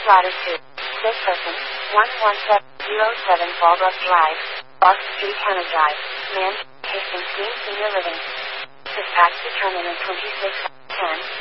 latitude. This person, 11707 Fallbrook Drive, Boston Street, Hannah Drive, Man, Hastings Green Senior Living. Dispatch determined in 2610.